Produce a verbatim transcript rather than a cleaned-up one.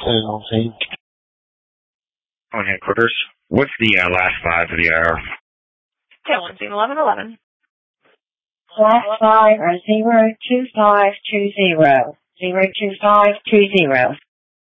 On headquarters. What's the uh, last five of the hour? one zero eleven eleven. Last five are zero two five two zero. Zero two five two zero.